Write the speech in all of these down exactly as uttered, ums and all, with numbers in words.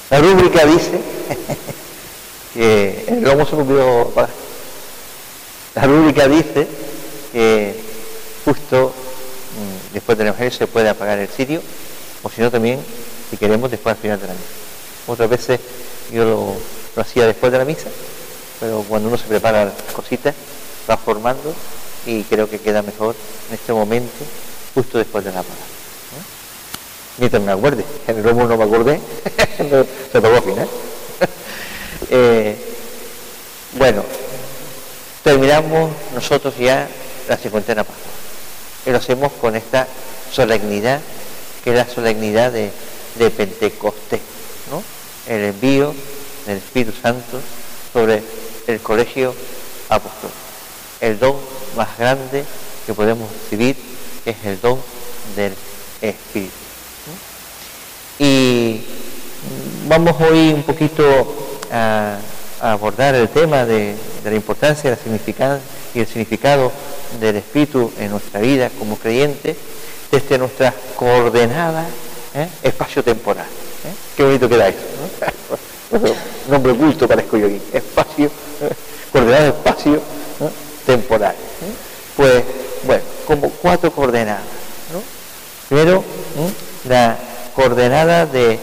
La rúbrica dice que el lomo se volvió a pagar. La rúbrica dice que justo mmm, después del Evangelio se puede apagar el cirio, o si no también, si queremos, después al final de la misa. Otras veces yo lo, lo hacía después de la misa, pero cuando uno se prepara las cositas, va formando y creo que queda mejor en este momento, justo después de la apagada. ¿Eh? Mientras me acuerde, en el lomo no me acordé, no, se tocó al final. eh, bueno, terminamos nosotros ya la cincuentena pascual y lo hacemos con esta solemnidad, que es la solemnidad de, de Pentecostés, ¿no? El envío del Espíritu Santo sobre el colegio apostólico, el don más grande que podemos recibir es el don del Espíritu. Y vamos hoy un poquito a, a abordar el tema de, de la importancia, la significancia y el significado del Espíritu en nuestra vida como creyentes, desde nuestras coordenadas ¿eh? espacio-temporal. ¿eh? Qué bonito queda eso, ¿no? Nombre oculto parezco yo aquí, espacio, ¿eh? coordenada espacio-temporal. ¿eh? Pues, bueno, como cuatro coordenadas, ¿no? Primero, ¿eh? la coordenada de,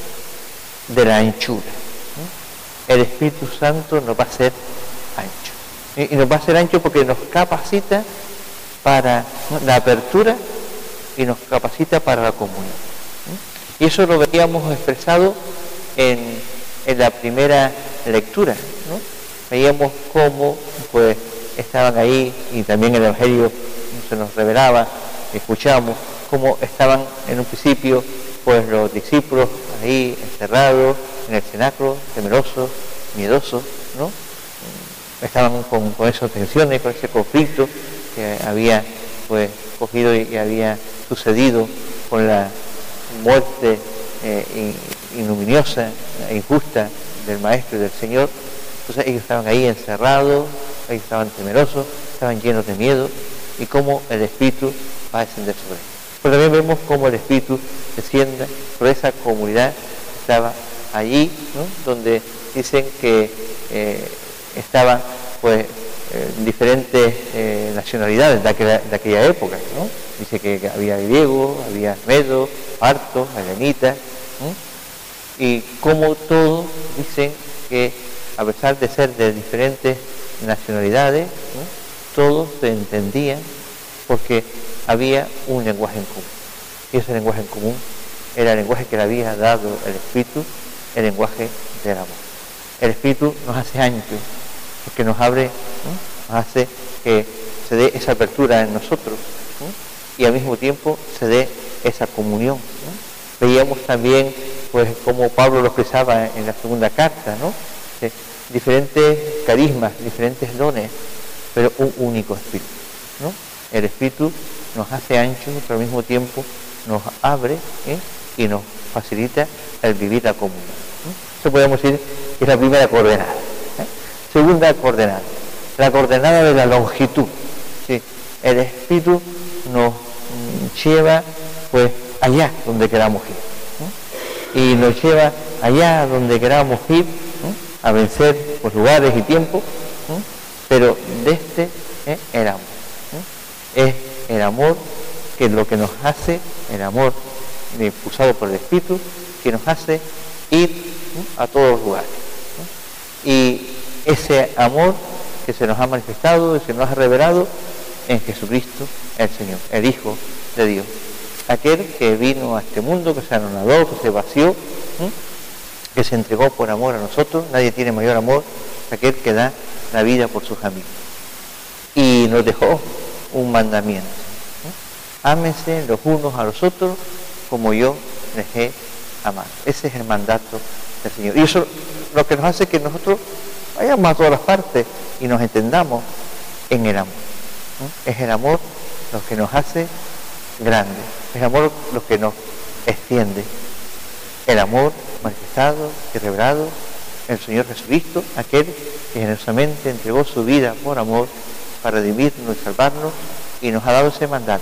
de la anchura. ¿eh? El Espíritu Santo nos va a hacer ancho. Y, y nos va a hacer ancho porque nos capacita para ¿no? la apertura y nos capacita para la comunión. ¿eh? Y eso lo veíamos expresado en, en la primera lectura, ¿no? Veíamos cómo pues estaban ahí, y también el Evangelio se nos revelaba, escuchamos cómo estaban en un principio pues los discípulos ahí encerrados en el cenáculo, temerosos, miedosos, ¿no? Estaban con, con esas tensiones, con ese conflicto que había pues cogido y, y había sucedido con la muerte eh, ignominiosa e injusta del Maestro y del Señor. Entonces ellos estaban ahí encerrados, ellos estaban temerosos, estaban llenos de miedo, y cómo el Espíritu va a descender sobre ellos. Pero también vemos cómo el Espíritu desciende sobre esa comunidad que estaba allí, ¿no? Donde dicen que eh, estaban pues eh, diferentes eh, nacionalidades de aquella, de aquella época, ¿no? Dice que, que había griegos, había medos, partos, helenitas, ¿no? Y como todos dicen que a pesar de ser de diferentes nacionalidades, ¿no? todos se entendían porque había un lenguaje en común. Y ese lenguaje en común era el lenguaje que le había dado el Espíritu, el lenguaje del amor. El Espíritu nos hace anchos, porque nos abre, ¿no? nos hace que se dé esa apertura en nosotros, ¿no? y al mismo tiempo se dé esa comunión, ¿no? Veíamos también pues como Pablo lo expresaba en la segunda carta, ¿no? Eh, diferentes carismas, diferentes dones, pero un único Espíritu, ¿no? El Espíritu nos hace anchos, pero al mismo tiempo nos abre ¿eh? y nos facilita el vivir la comunión. ¿eh? Eso podemos decir que es la primera coordenada. ¿eh? Segunda coordenada, la coordenada de la longitud. ¿sí? El Espíritu nos mm, lleva pues allá donde queramos ir. ¿eh? Y nos lleva allá donde queramos ir, ¿eh? a vencer pues, lugares y tiempos, ¿eh? pero de este ¿eh? el amor. ¿eh? Es el amor que es lo que nos hace, el amor impulsado por el Espíritu, que nos hace ir ¿eh? a todos los lugares. ¿eh? Y ese amor que se nos ha manifestado y se nos ha revelado en Jesucristo el Señor, el Hijo de Dios. Aquel que vino a este mundo, que se anonadó, que se vació, ¿eh? que se entregó por amor a nosotros. Nadie tiene mayor amor que aquel que da la vida por sus amigos. Y nos dejó un mandamiento. ¿eh? Ámense los unos a los otros como yo les he amado. Ese es el mandato del Señor. Y eso lo que nos hace que nosotros vayamos a todas las partes y nos entendamos en el amor. ¿eh? Es el amor lo que nos hace grandes. Es el amor lo que nos extiende. El amor manifestado y revelado en el Señor Jesucristo, aquel que generosamente entregó su vida por amor para redimirnos y salvarnos, y nos ha dado ese mandato: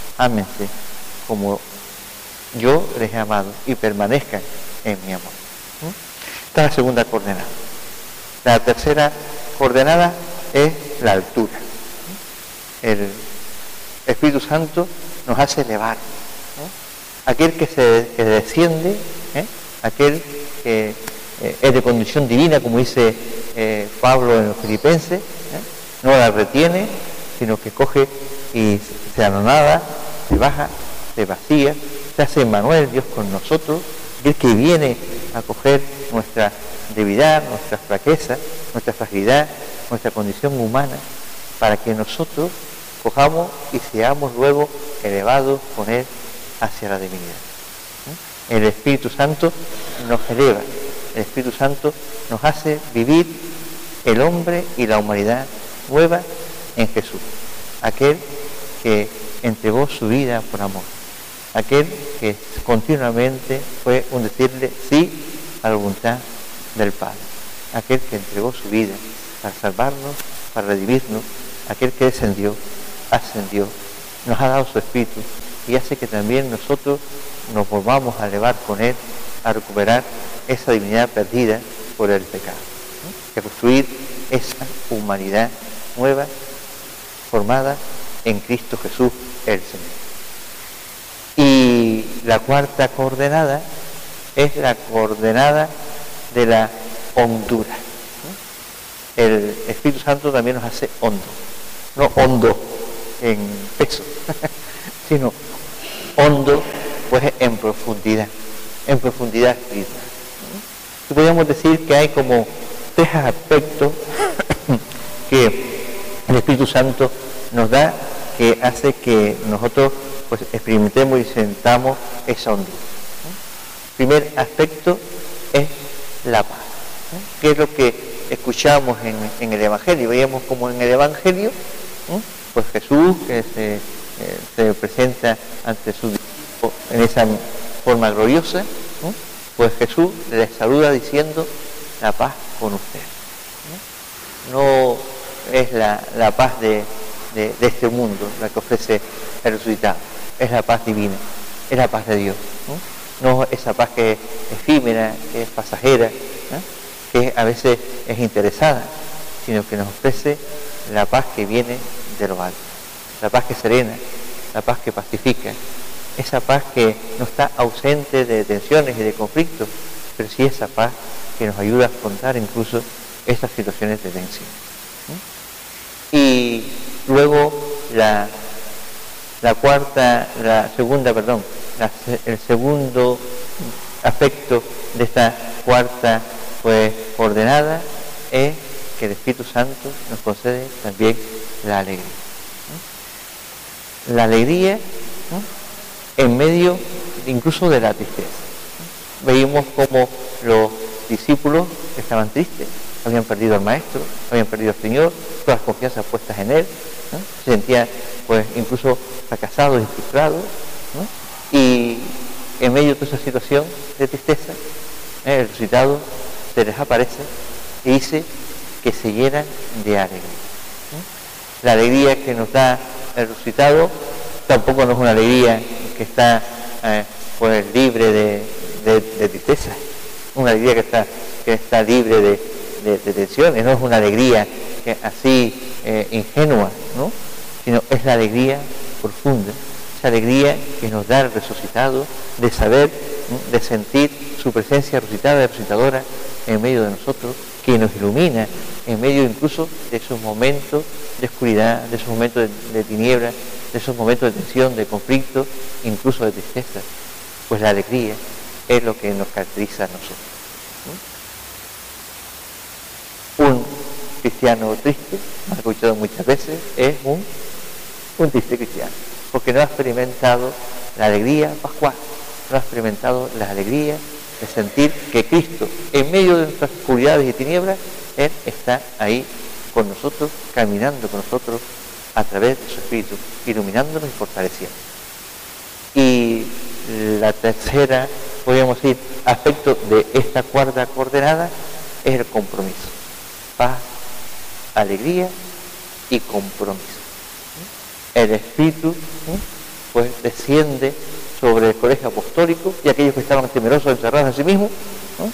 ámense como yo les he amado y permanezcan en mi amor. Esta es la segunda coordenada. La tercera coordenada es la altura. El Espíritu Santo nos hace elevar. ¿no? Aquel que se que desciende, ¿eh? aquel que eh, es de condición divina, como dice eh, Pablo en los Filipenses, ¿eh? no la retiene, sino que coge y se anonada, se baja, se vacía, se hace Emmanuel, Dios con nosotros, aquel que viene a coger nuestra debilidad, nuestra flaqueza, nuestra fragilidad, nuestra condición humana, para que nosotros cojamos y seamos luego elevados con Él hacia la divinidad. El Espíritu Santo nos eleva, el Espíritu Santo nos hace vivir el hombre y la humanidad nueva en Jesús, aquel que entregó su vida por amor, aquel que continuamente fue un decirle sí a la voluntad del Padre, aquel que entregó su vida para salvarnos, para redimirnos, aquel que descendió, ascendió, nos ha dado su Espíritu y hace que también nosotros nos volvamos a elevar con Él, a recuperar esa divinidad perdida por el pecado, ¿no? Reconstruir esa humanidad nueva formada en Cristo Jesús el Señor. Y la cuarta coordenada es la coordenada de la hondura. ¿no? El Espíritu Santo también nos hace hondo, no hondo en peso, sino hondo pues en profundidad, en profundidad espiritual. ¿no? Y podríamos decir que hay como tres aspectos que el Espíritu Santo nos da, que hace que nosotros pues experimentemos y sentamos esa hondura. ¿no? Primer aspecto es la paz, ¿no? que es lo que escuchamos en, en el Evangelio. Veíamos como en el Evangelio, ¿no? pues Jesús que se, eh, se presenta ante su discípulos en esa forma gloriosa, ¿no? pues Jesús les saluda diciendo la paz con ustedes. No, no es la, la paz de, de, de este mundo la que ofrece el resucitado, es la paz divina, es la paz de Dios. No, no esa paz que es efímera, que es pasajera, ¿no? que a veces es interesada, sino que nos ofrece la paz que viene de lo alto, la paz que serena, la paz que pacifica, esa paz que no está ausente de tensiones y de conflictos, pero sí esa paz que nos ayuda a afrontar incluso estas situaciones de tensión. ¿sí? Y luego la, la cuarta, la segunda, perdón, la, el segundo aspecto de esta cuarta pues coordenada es que el Espíritu Santo nos concede también la alegría. ¿sí? La alegría, ¿sí? en medio incluso de la tristeza. ¿sí? Veíamos como los discípulos estaban tristes, habían perdido al Maestro, habían perdido al Señor, todas las confianzas puestas en Él, ¿no? se sentían pues incluso fracasados y frustrados, ¿no? y en medio de toda esa situación de tristeza, ¿eh? el resucitado se les aparece y dice que se llenan de alegría. ¿no? La alegría que nos da el resucitado tampoco no es una alegría que está eh, pues libre de, de, de tristeza, una alegría que está, que está libre de, de, de tensiones, no es una alegría que así eh, ingenua, ¿no? sino es la alegría profunda, esa alegría que nos da el resucitado de saber, ¿no? de sentir su presencia resucitada y resucitadora en medio de nosotros, que nos ilumina en medio incluso de esos momentos de oscuridad, de esos momentos de, de tinieblas, de esos momentos de tensión, de conflicto, incluso de tristeza. Pues la alegría es lo que nos caracteriza a nosotros. ¿no? Un cristiano triste, me he escuchado muchas veces, es un, un triste cristiano, porque no ha experimentado la alegría pascual, no ha experimentado la alegría de sentir que Cristo, en medio de nuestras oscuridades y tinieblas, Él está ahí con nosotros, caminando con nosotros a través de su Espíritu, iluminándonos y fortaleciendo. Y la tercera, podríamos decir, aspecto de esta cuarta coordenada es el compromiso. Paz, alegría y compromiso. El Espíritu pues desciende sobre el colegio apostólico y aquellos que estaban temerosos, encerrados en sí mismos, ¿no?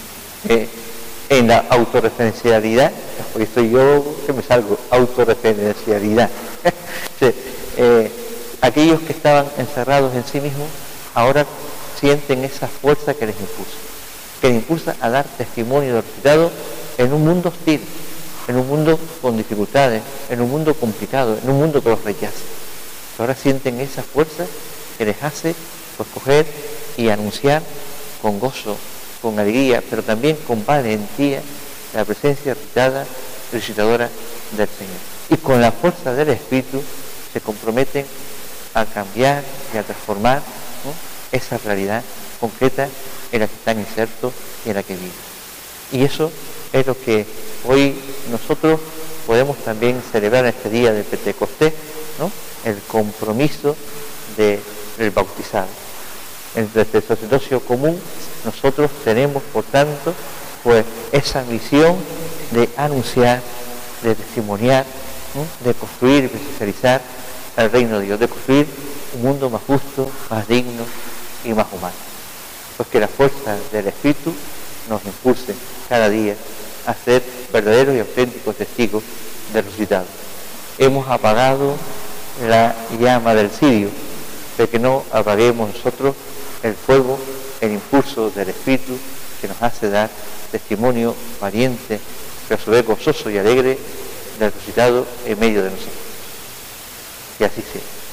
eh, en la autorreferencialidad, porque soy yo que me salgo, autorreferencialidad. Sí, eh, aquellos que estaban encerrados en sí mismos ahora sienten esa fuerza que les impulsa, que les impulsa a dar testimonio del resucitado en un mundo hostil, en un mundo con dificultades, en un mundo complicado, en un mundo que los rechaza. Ahora sienten esa fuerza que les hace pues, coger y anunciar con gozo, con alegría, pero también con valentía la presencia resucitada, resucitadora del Señor. Y con la fuerza del Espíritu se comprometen a cambiar y a transformar, ¿no?, esa realidad concreta en la que están insertos y en la que viven. Y eso es lo que hoy nosotros podemos también celebrar en este día de Pentecostés, ¿no?, el compromiso de, del bautizado. Entre el sacerdocio común nosotros tenemos, por tanto, pues esa misión de anunciar, de testimoniar, ¿no?, de construir y especializar el reino de Dios, de construir un mundo más justo, más digno y más humano. Pues que la fuerza del Espíritu nos impulse cada día a ser verdaderos y auténticos testigos del resucitado. Hemos apagado la llama del cirio, de que no apaguemos nosotros el fuego, el impulso del Espíritu que nos hace dar testimonio valiente, pero a su vez gozoso y alegre del resucitado en medio de nosotros. Y así sea.